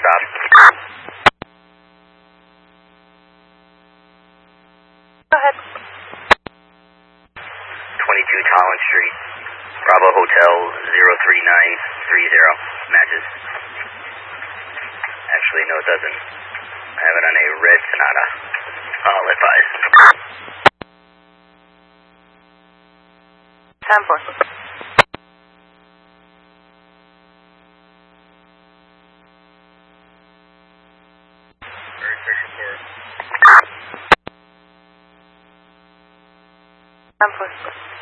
stop. Go ahead. 22 Collins Street, Bravo Hotel 03930, matches. Actually, no, it doesn't. I have it on a red Sonata. I'll advise. 10-4. Very 10-4.